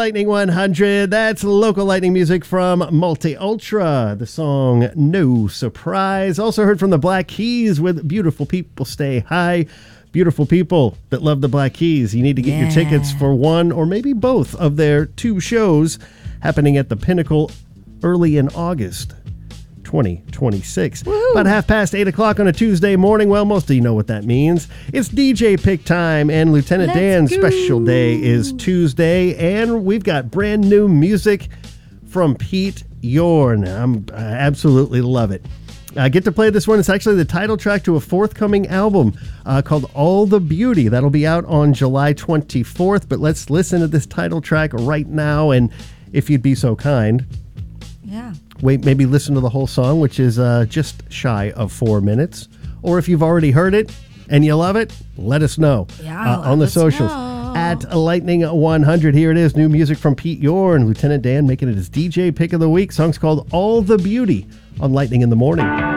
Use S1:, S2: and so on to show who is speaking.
S1: Lightning 100. That's local lightning music from Multi Ultra. The song No Surprise. Also heard from the Black Keys with Beautiful People Stay High. Beautiful people that love the Black Keys. You need to get your tickets for one or maybe both of their two shows happening at the Pinnacle early in August 2026.
S2: Woo-hoo.
S1: About 8:30 on a Tuesday morning. Well, most of you know what that means. It's DJ pick time, and Lieutenant Dan's special day is Tuesday, and we've got brand new music from Pete Yorn. I absolutely love it. I get to play this one. It's actually the title track to a forthcoming album called All the Beauty. That'll be out on July 24th, but let's listen to this title track right now, and if you'd be so kind, wait, maybe listen to the whole song, which is just shy of 4 minutes. Or if you've already heard it and you love it, let us know on the socials. At Lightning 100. Here it is, new music from Pete Yorn. Lieutenant Dan making it his DJ pick of the week. Song's called All the Beauty on Lightning in the Morning.